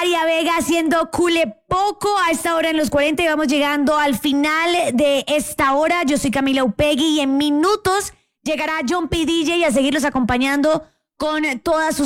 María Vega haciendo Culepoco a esta hora en los 40 y vamos llegando al final de esta hora. Yo soy Camila Upegui y en minutos llegará John P. DJ a seguirlos acompañando con todas sus